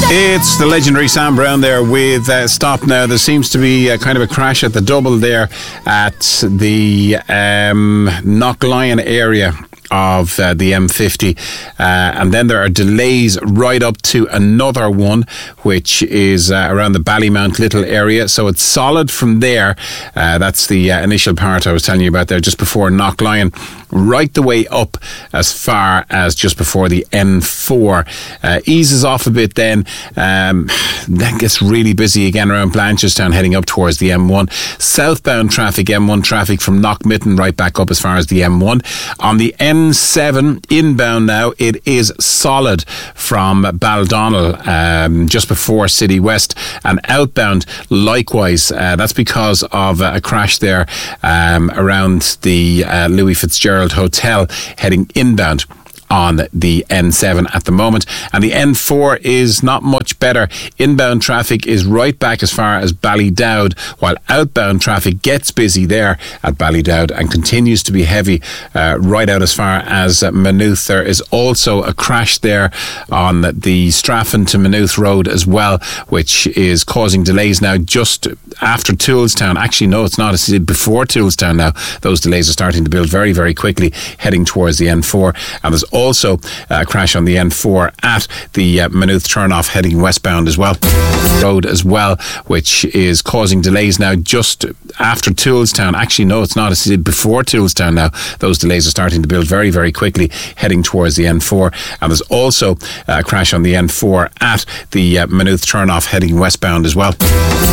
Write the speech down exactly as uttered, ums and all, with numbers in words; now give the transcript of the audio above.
It's the legendary Sam Brown there with uh, Stop Now. There seems to be a kind of a crash at the double there at the um, Knocklion area of uh, the M fifty, uh, and then there are delays right up to another one which is uh, around the Ballymount Little area, so it's solid from there. Uh, that's the uh, initial part I was telling you about there just before Knocklion, right the way up as far as just before the N four. Uh, eases off a bit then, um, then gets really busy again around Blanchardstown heading up towards the M one. Southbound traffic, M one traffic from Knockmitten right back up as far as the M one. On the N seven inbound now, it is solid from Baldonnel um, just before City West, and outbound likewise. Uh, that's because of uh, a crash there um, around the uh, Louis Fitzgerald Hotel heading inbound on the N seven at the moment. And the N four is not much better. Inbound traffic is right back as far as Ballydowd, while outbound traffic gets busy there at Ballydowd and continues to be heavy uh, right out as far as uh, Maynooth. There is also a crash there on the Straffan to Maynooth road as well, which is causing delays now just after Toolstown. Actually, no, it's not. It's before Toolstown now. Those delays are starting to build very, very quickly heading towards the N four. And there's also a crash on the N four at the uh, Maynooth turnoff heading westbound as well. Road as well, which is causing delays now just after Toolstown. Actually, no, it's not. It's before Toolstown now. Those delays are starting to build very, very quickly heading towards the N four. And there's also a crash on the N four at the uh, Maynooth turnoff heading westbound as well.